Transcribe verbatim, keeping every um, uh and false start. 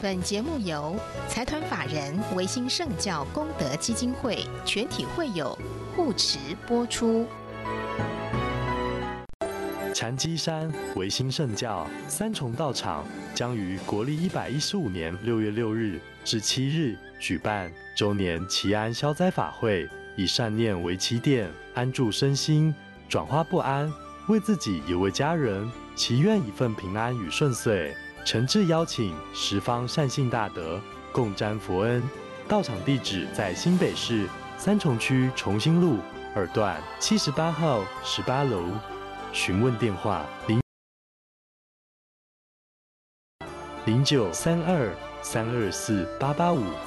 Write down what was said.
本节目由财团法人维新圣教功德基金会全体会友护持播出。 禅机山维新圣教三重道场将于国历一百一十五年六月六日至七日举办周年祈安消灾法会，以善念为起点，安住身心，转化不安，为自己也为家人祈愿一份平安与顺遂。诚挚邀请十方善信大德共沾佛恩。道场地址在新北市三重区重兴路二段七十八号十八楼。询问电话：零零九三二三二四八八五。